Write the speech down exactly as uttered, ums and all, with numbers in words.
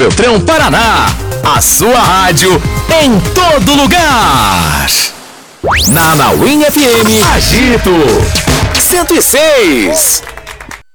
Beltrão, Paraná. A sua rádio em todo lugar. Na Anauim F M, Agito cento e seis.